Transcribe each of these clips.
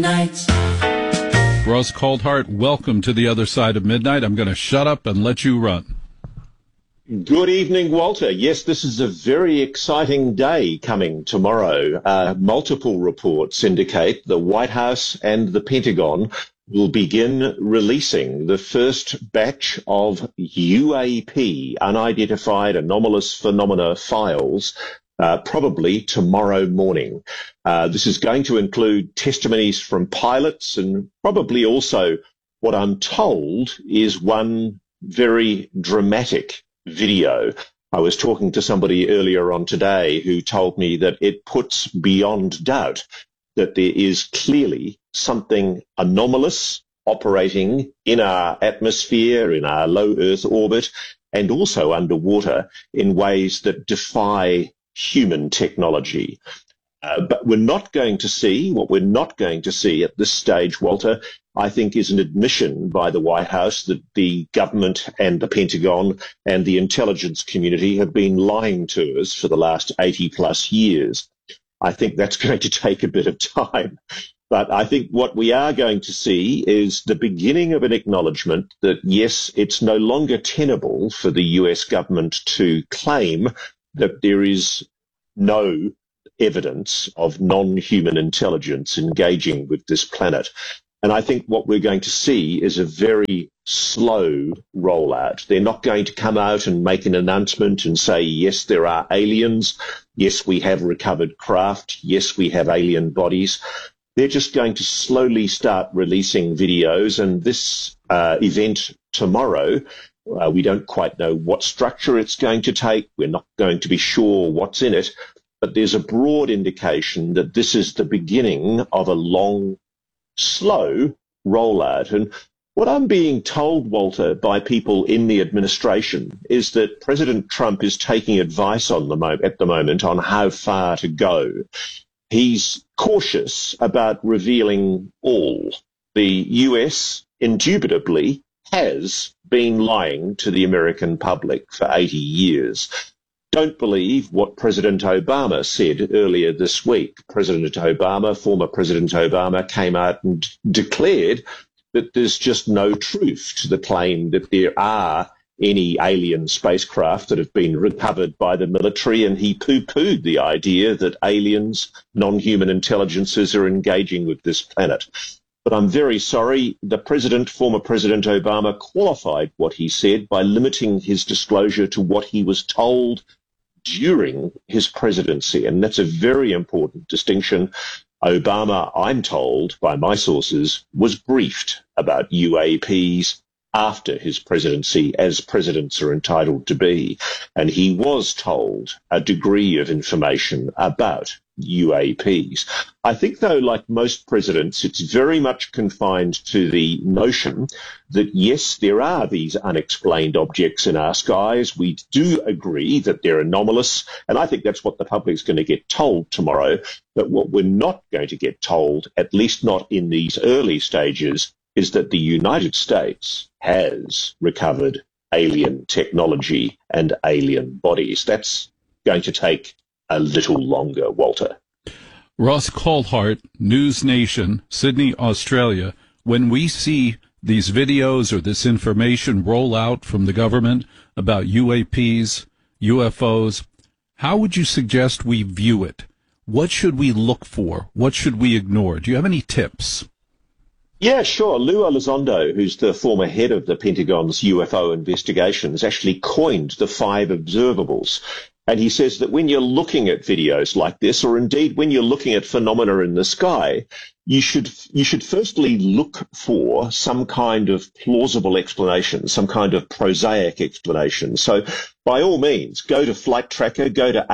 Night. Ross Coulthart, welcome to the other side of midnight. I'm going to shut up and let you run. Good evening, Walter. Yes, this is a very exciting day coming tomorrow. Multiple reports indicate the White House and the Pentagon will begin releasing the first batch of UAP, unidentified anomalous phenomena files, probably tomorrow morning. This is going to include testimonies from pilots and probably also what I'm told is one very dramatic video. I was talking to somebody earlier on today who told me that it puts beyond doubt that there is clearly something anomalous operating in our atmosphere, in our low Earth orbit, and also underwater in ways that defy human technology. But we're not going to see, what we're not going to see at this stage, Walter, I think is an admission by the White House that the government and the Pentagon and the intelligence community have been lying to us for the last 80 plus years. I think that's going to take a bit of time. But I think what we are going to see is the beginning of an acknowledgement that, yes, it's no longer tenable for the US government to claim that there is no evidence of non-human intelligence engaging with this planet. And I think what we're going to see is a very slow rollout. They're not going to come out and make an announcement and say, yes, there are aliens. Yes, we have recovered craft. Yes, we have alien bodies. They're just going to slowly start releasing videos. And this event tomorrow, we don't quite know what structure it's going to take. We're not going to be sure what's in it. But there's a broad indication that this is the beginning of a long, slow rollout. And what I'm being told, Walter, by people in the administration is that President Trump is taking advice at the moment on how far to go. He's cautious about revealing all. The US indubitably has been lying to the American public for 80 years. Don't believe what President Obama said earlier this week. Former President Obama, came out and declared that there's just no truth to the claim that there are any alien spacecraft that have been recovered by the military, and he poo-pooed the idea that aliens, non-human intelligences are engaging with this planet. But I'm very sorry, former President Obama qualified what he said by limiting his disclosure to what he was told during his presidency. And that's a very important distinction. Obama, I'm told by my sources, was briefed about UAPs after his presidency, as presidents are entitled to be. And he was told a degree of information about UAPs. I think, though, like most presidents, it's very much confined to the notion that, yes, there are these unexplained objects in our skies. We do agree that they're anomalous, and I think that's what the public's going to get told tomorrow. But what we're not going to get told, at least not in these early stages, is that the United States has recovered alien technology and alien bodies. That's going to take a little longer, Walter. Ross Coulthart, News Nation, Sydney, Australia. When we see these videos or this information roll out from the government about UAPs, UFOs, how would you suggest we view it? What should we look for? What should we ignore? Do you have any tips? Yeah, sure. Lou Elizondo, who's the former head of the Pentagon's UFO investigations, actually coined the 5 observables. And he says that when you're looking at videos like this, or indeed when you're looking at phenomena in the sky, you should firstly look for some kind of plausible explanation, some kind of prosaic explanation. So by all means, go to Flight Tracker, go to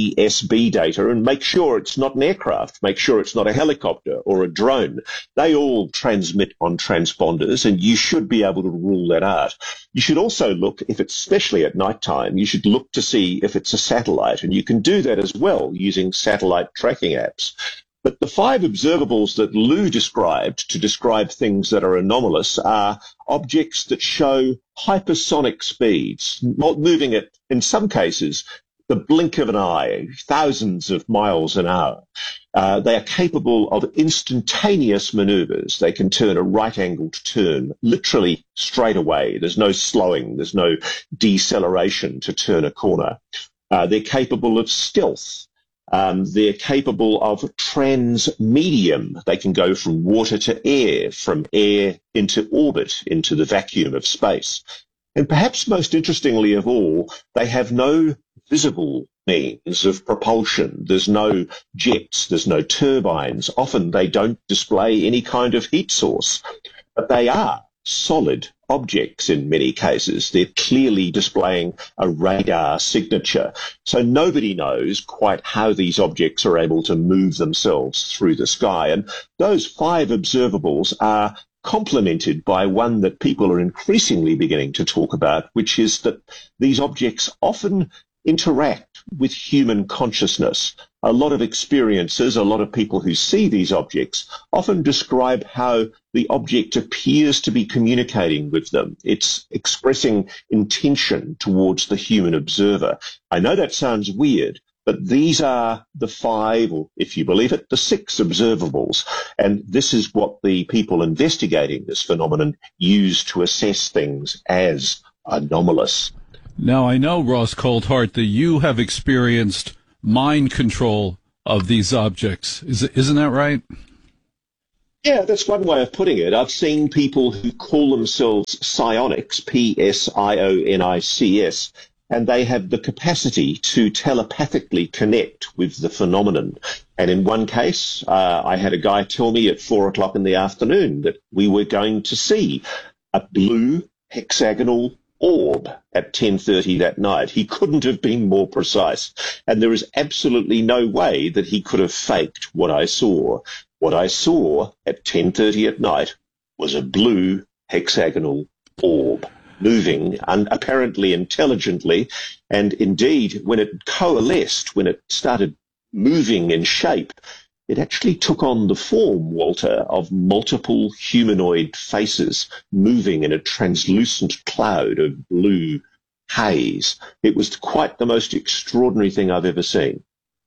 ADSB data and make sure it's not an aircraft, make sure it's not a helicopter or a drone. They all transmit on transponders and you should be able to rule that out. You should also look, if it's especially at nighttime, you should look to see if it's a satellite, and you can do that as well using satellite tracking apps. But the 5 observables that Lou described to describe things that are anomalous are objects that show hypersonic speeds, moving at, in some cases, the blink of an eye, thousands of miles an hour. They are capable of instantaneous maneuvers. They can turn a right-angled turn literally straight away. There's no slowing. There's no deceleration to turn a corner. They're capable of stealth. They're capable of transmedium. They can go from water to air, from air into orbit, into the vacuum of space. And perhaps most interestingly of all, they have no visible means of propulsion. There's no jets, there's no turbines. Often they don't display any kind of heat source, but they are solid objects in many cases. They're clearly displaying a radar signature. So nobody knows quite how these objects are able to move themselves through the sky. And those 5 observables are complemented by one that people are increasingly beginning to talk about, which is that these objects often interact with human consciousness. A lot of experiencers, a lot of people who see these objects often describe how the object appears to be communicating with them. It's expressing intention towards the human observer. I know that sounds weird, but these are the 5, or if you believe it, the 6 observables. And this is what the people investigating this phenomenon use to assess things as anomalous. Now, I know, Ross Coulthart, that you have experienced mind control of these objects. Isn't that right? Yeah, that's one way of putting it. I've seen people who call themselves psionics, Psionics, and they have the capacity to telepathically connect with the phenomenon. And in one case, I had a guy tell me at 4 o'clock in the afternoon that we were going to see a blue hexagonal orb at 10:30 that night. He couldn't have been more precise. And there is absolutely no way that he could have faked what I saw. What I saw at 10:30 at night was a blue hexagonal orb moving apparently intelligently. And indeed, when it coalesced, when it started moving in shape, it actually took on the form, Walter, of multiple humanoid faces moving in a translucent cloud of blue haze. It was quite the most extraordinary thing I've ever seen.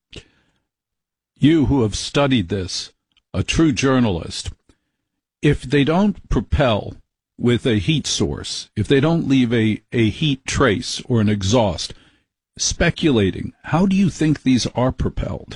You who have studied this, a true journalist, if they don't propel with a heat source, if they don't leave a heat trace or an exhaust, speculating, how do you think these are propelled?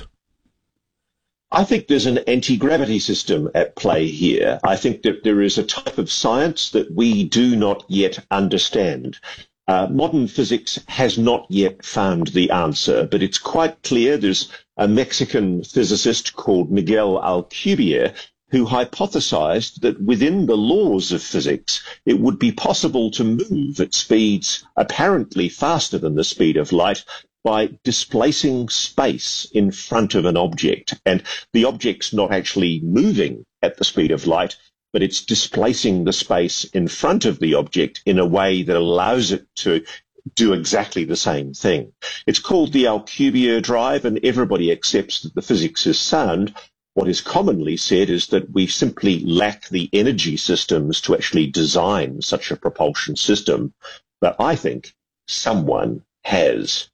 I think there's an anti-gravity system at play here. I think that there is a type of science that we do not yet understand. Modern physics has not yet found the answer, but it's quite clear. There's a Mexican physicist called Miguel Alcubierre who hypothesized that within the laws of physics, it would be possible to move at speeds apparently faster than the speed of light by displacing space in front of an object. And the object's not actually moving at the speed of light, but it's displacing the space in front of the object in a way that allows it to do exactly the same thing. It's called the Alcubierre drive, and everybody accepts that the physics is sound. What is commonly said is that we simply lack the energy systems to actually design such a propulsion system. But I think someone has.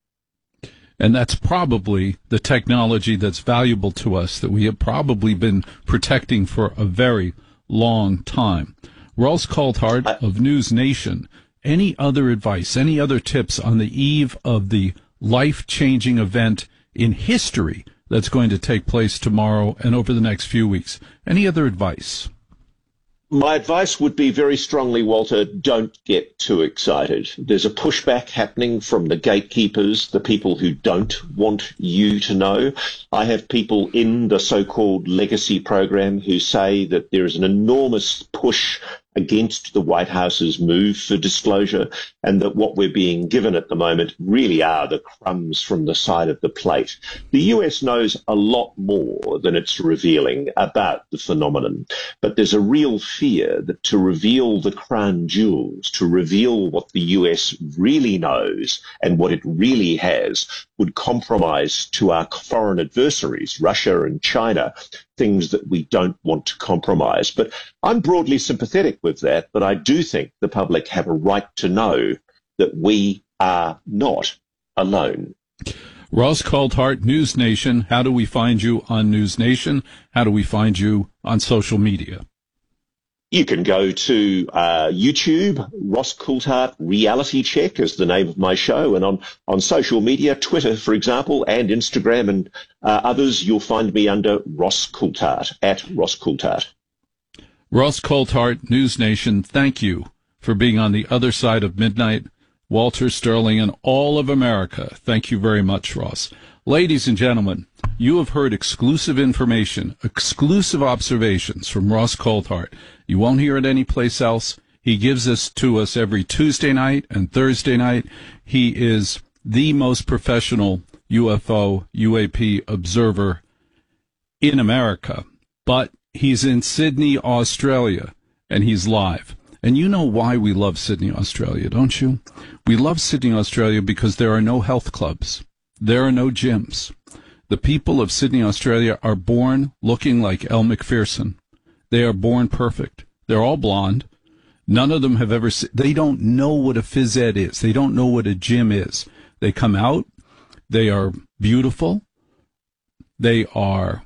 And that's probably the technology that's valuable to us, that we have probably been protecting for a very long time. Ross Coulthart of News Nation, any other advice, any other tips on the eve of the life-changing event in history that's going to take place tomorrow and over the next few weeks? Any other advice? My advice would be very strongly, Walter, don't get too excited. There's a pushback happening from the gatekeepers, the people who don't want you to know. I have people in the so-called legacy program who say that there is an enormous push against the White House's move for disclosure, and that what we're being given at the moment really are the crumbs from the side of the plate. The US knows a lot more than it's revealing about the phenomenon, but there's a real fear that to reveal the crown jewels, to reveal what the US really knows and what it really has, would compromise to our foreign adversaries, Russia and China, things that we don't want to compromise. But I'm broadly sympathetic with that, but I do think the public have a right to know that we are not alone. Ross Coulthart, News Nation. How do we find you on News Nation? How do we find you on social media? You can go to YouTube. Ross Coulthart Reality Check is the name of my show. And on social media, Twitter, for example, and Instagram and others, you'll find me under Ross Coulthart, at Ross Coulthart. Ross Coulthart, News Nation, thank you for being on the other side of midnight. Walter Sterling and all of America, thank you very much, Ross. Ladies and gentlemen, you have heard exclusive information, exclusive observations from Ross Coulthart. You won't hear it anyplace else. He gives this to us every Tuesday night and Thursday night. He is the most professional UFO, UAP observer in America. But he's in Sydney, Australia, and he's live. And you know why we love Sydney, Australia, don't you? We love Sydney, Australia because there are no health clubs. There are no gyms. The people of Sydney, Australia are born looking like Elle Macpherson. They are born perfect. They're all blonde. None of them have ever they don't know what a phys ed is. They don't know what a gym is. They come out. They are beautiful. They are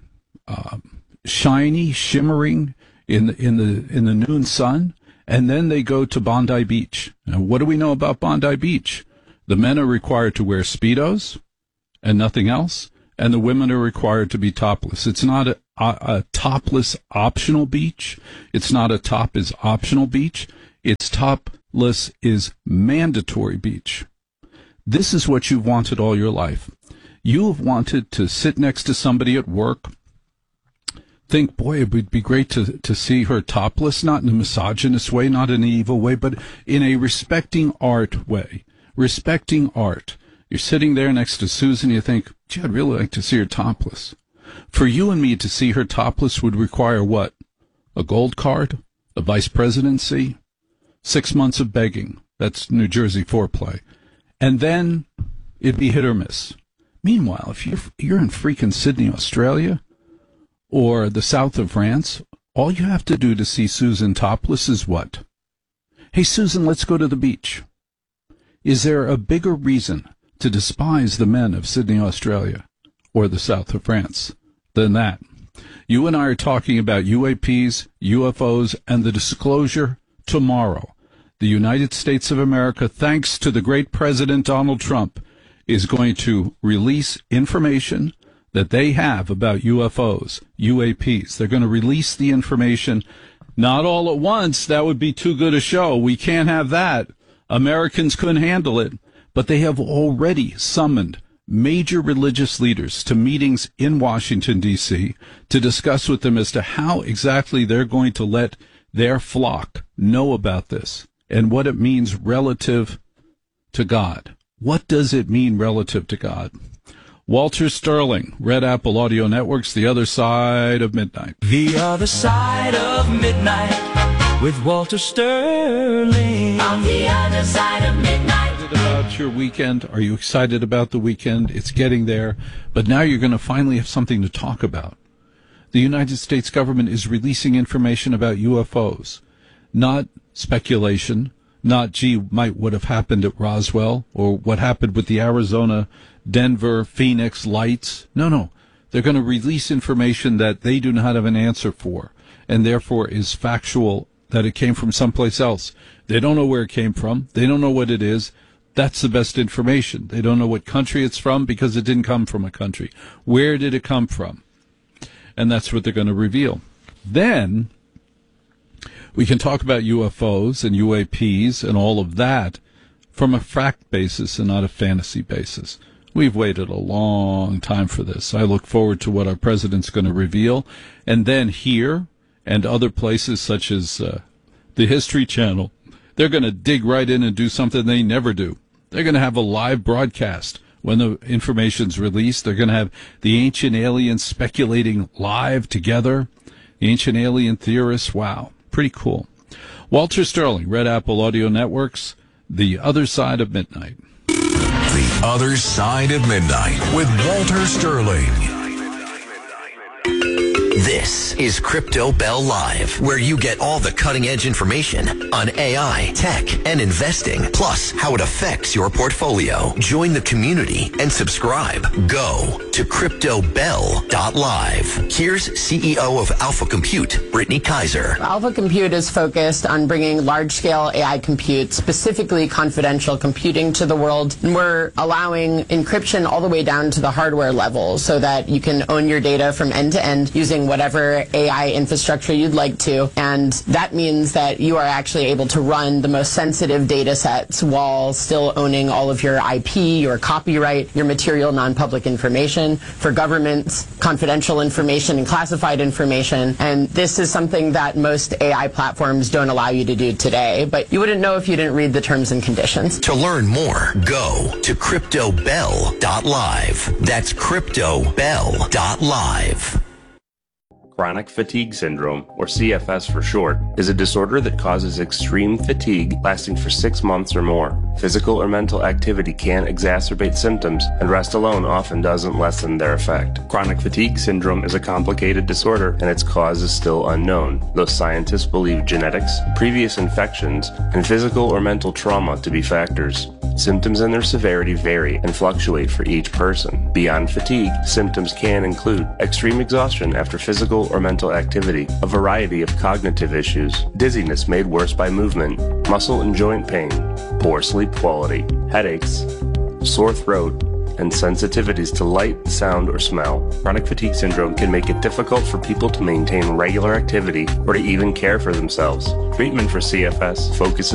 shiny, shimmering in the noon sun. And then they go to Bondi Beach. Now, what do we know about Bondi Beach? The men are required to wear Speedos and nothing else, and the women are required to be topless. It's not a topless optional beach. It's not a top is optional beach. It's topless is mandatory beach. This is what you've wanted all your life. You have wanted to sit next to somebody at work, think, boy, it would be great to see her topless, not in a misogynist way, not in an evil way, but in a respecting art way. Respecting art. You're sitting there next to Susan, you think, gee, I'd really like to see her topless. For you and me to see her topless would require what? A gold card? A vice presidency? 6 months of begging. That's New Jersey foreplay. And then it'd be hit or miss. Meanwhile, if you're in freaking Sydney, Australia, or the south of France, all you have to do to see Susan topless is what? Hey, Susan, let's go to the beach. Is there a bigger reason to despise the men of Sydney, Australia, or the south of France than that? You and I are talking about UAPs, UFOs, and the disclosure tomorrow. The United States of America, thanks to the great President Donald Trump, is going to release information that they have about UFOs, UAPs. They're going to release the information, not all at once. That would be too good a show. We can't have that. Americans couldn't handle it. But they have already summoned major religious leaders to meetings in Washington, D.C., to discuss with them as to how exactly they're going to let their flock know about this and what it means relative to God. What does it mean relative to God? Walter Sterling, Red Apple Audio Networks, The Other Side of Midnight. The Other Side of Midnight with Walter Sterling. On the other side of midnight. About your weekend? Are you excited about the weekend? It's getting there, but now you're going to finally have something to talk about. The United States government is releasing information about UFOs, not speculation, not, gee, might what have happened at Roswell or what happened with the Arizona, Denver, Phoenix lights. No. They're going to release information that they do not have an answer for, and therefore is factual, that it came from someplace else. They don't know where it came from. They don't know what it is. That's the best information. They don't know what country it's from because it didn't come from a country. Where did it come from? And that's what they're going to reveal. Then we can talk about UFOs and UAPs and all of that from a fact basis and not a fantasy basis. We've waited a long time for this. I look forward to what our president's going to reveal. And then here and other places such as the History Channel, they're going to dig right in and do something they never do. They're going to have a live broadcast when the information's released. They're going to have the ancient aliens speculating live together, the ancient alien theorists. Wow, pretty cool. Walter Sterling, Red Apple Audio Networks, The Other Side of Midnight. The Other Side of Midnight with Walter Sterling. This is Crypto Bell Live, where you get all the cutting-edge information on AI, tech, and investing, plus how it affects your portfolio. Join the community and subscribe. Go to CryptoBell.live. Here's CEO of Alpha Compute, Brittany Kaiser. Alpha Compute is focused on bringing large-scale AI compute, specifically confidential computing, to the world. And we're allowing encryption all the way down to the hardware level so that you can own your data from end to end using whatever AI infrastructure you'd like to. And that means that you are actually able to run the most sensitive data sets while still owning all of your IP, your copyright, your material non-public information. For governments, confidential information and classified information. And this is something that most AI platforms don't allow you to do today. But you wouldn't know if you didn't read the terms and conditions. To learn more, go to CryptoBell.live. That's CryptoBell.live. Chronic fatigue syndrome, or CFS for short, is a disorder that causes extreme fatigue lasting for 6 months or more. Physical or mental activity can exacerbate symptoms, and rest alone often doesn't lessen their effect. Chronic fatigue syndrome is a complicated disorder, and its cause is still unknown, though scientists believe genetics, previous infections, and physical or mental trauma to be factors. Symptoms and their severity vary and fluctuate for each person. Beyond fatigue, symptoms can include extreme exhaustion after physical or mental activity, a variety of cognitive issues, dizziness made worse by movement, muscle and joint pain, poor sleep quality, headaches, sore throat, and sensitivities to light, sound, or smell. Chronic fatigue syndrome can make it difficult for people to maintain regular activity or to even care for themselves. Treatment for CFS focuses